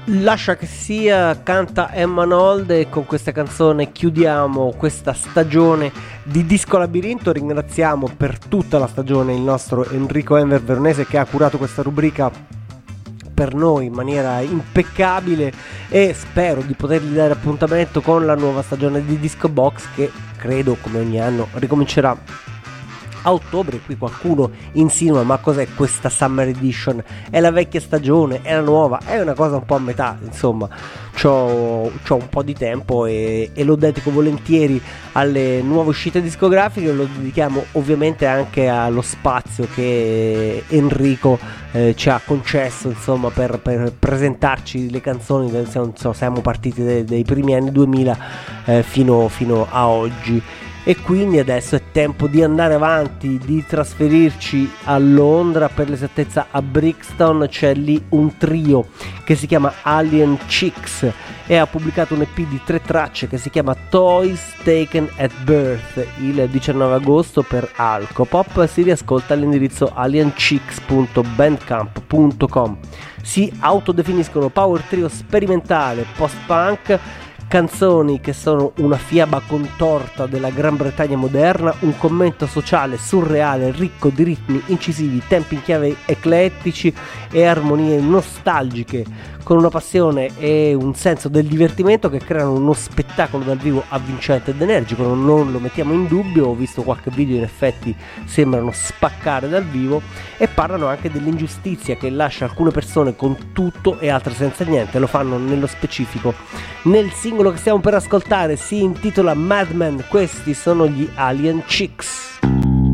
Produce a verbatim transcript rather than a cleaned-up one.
Lascia che sia, canta Emma Nold, e con questa canzone chiudiamo questa stagione di Disco Labirinto. Ringraziamo per tutta la stagione il nostro Enrico Enver Veronese, che ha curato questa rubrica per noi in maniera impeccabile, e spero di potergli dare appuntamento con la nuova stagione di Disco Box, che credo come ogni anno ricomincerà a ottobre. Qui qualcuno insinua: ma cos'è questa Summer Edition? È la vecchia stagione? È la nuova? È una cosa un po' a metà, insomma. C'ho, c'ho un po' di tempo e, e lo dedico volentieri alle nuove uscite discografiche. Lo dedichiamo ovviamente anche allo spazio che Enrico eh, ci ha concesso, insomma, per, per presentarci le canzoni. Non so, siamo partiti dai, dai primi anni duemila eh, fino, fino a oggi. E quindi adesso è tempo di andare avanti, di trasferirci a Londra, per l'esattezza a Brixton. C'è lì un trio che si chiama Alien Chicks e ha pubblicato un E P di tre tracce che si chiama Toys Taken at Birth il diciannove agosto per Alcopop. Si riascolta all'indirizzo alien chicks punto bandcamp punto com. Si autodefiniscono power trio sperimentale post-punk, canzoni che sono una fiaba contorta della Gran Bretagna moderna, un commento sociale surreale ricco di ritmi incisivi, tempi in chiave eclettici e armonie nostalgiche, con una passione e un senso del divertimento che creano uno spettacolo dal vivo avvincente ed energico. Non lo mettiamo in dubbio, ho visto qualche video, in effetti sembrano spaccare dal vivo, e parlano anche dell'ingiustizia che lascia alcune persone con tutto e altre senza niente. Lo fanno nello specifico nel singolo che stiamo per ascoltare, si intitola Madman. Questi sono gli Alien Chicks.